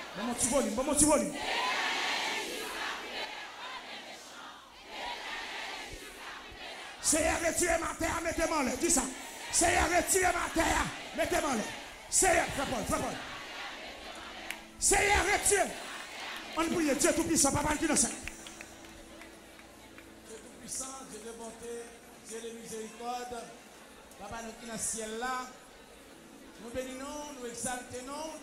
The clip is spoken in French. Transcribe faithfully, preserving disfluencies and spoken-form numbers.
Bon, mon petit volume, bon, mon petit volume. Seigneur, retirez ma terre, mettez-moi là. Dis ça. Seigneur, retirez ma terre, mettez-moi là. Seigneur, frère-Paul, frère-Paul. Seigneur, retirez. On prie Dieu tout-puissant, papa qui innocent. Dieu tout-puissant, Dieu de bonté, Dieu de miséricorde, papa nous qui dans le ciel là, nous bénissons, nous exaltons.